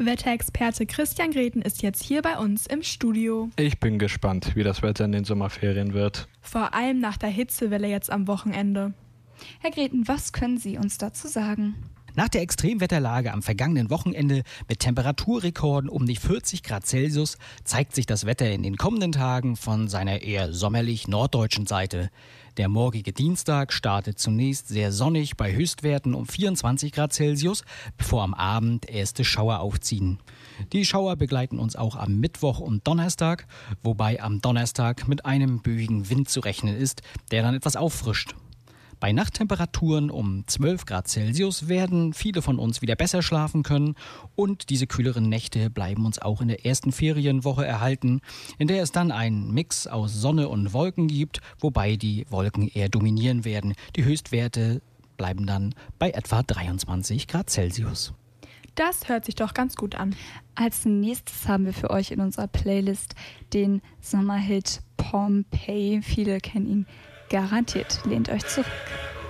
Wetterexperte Christian Greten ist jetzt hier bei uns im Studio. Ich bin gespannt, wie das Wetter in den Sommerferien wird. Vor allem nach der Hitzewelle jetzt am Wochenende. Herr Greten, was können Sie uns dazu sagen? Nach der Extremwetterlage am vergangenen Wochenende mit Temperaturrekorden um die 40 Grad Celsius zeigt sich das Wetter in den kommenden Tagen von seiner eher sommerlich norddeutschen Seite. Der morgige Dienstag startet zunächst sehr sonnig bei Höchstwerten um 24 Grad Celsius, bevor am Abend erste Schauer aufziehen. Die Schauer begleiten uns auch am Mittwoch und Donnerstag, wobei am Donnerstag mit einem böigen Wind zu rechnen ist, der dann etwas auffrischt. Bei Nachttemperaturen um 12 Grad Celsius werden viele von uns wieder besser schlafen können und diese kühleren Nächte bleiben uns auch in der ersten Ferienwoche erhalten, in der es dann einen Mix aus Sonne und Wolken gibt, wobei die Wolken eher dominieren werden. Die Höchstwerte bleiben dann bei etwa 23 Grad Celsius. Das hört sich doch ganz gut an. Als nächstes haben wir für euch in unserer Playlist den Sommerhit Pompeii. Viele kennen ihn garantiert. Lehnt euch zurück.